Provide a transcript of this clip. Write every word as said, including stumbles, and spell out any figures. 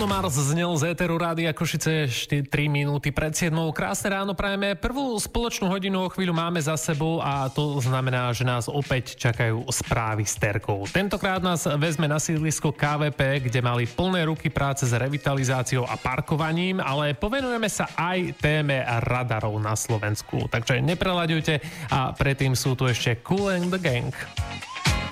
Bruno Mars znel z éteru Rádia Košice tri minúty pred siedmou. Krásne ráno prajeme. Prvú spoločnú hodinu o chvíľu máme za sebou a to znamená, že nás opäť čakajú správy s Terkou. Tentokrát nás vezme na sídlisko ká vé pé, kde mali plné ruky práce s revitalizáciou a parkovaním, ale povenujeme sa aj téme radarov na Slovensku. Takže neprelaďujte a predtým sú tu ešte Kool and the Gang.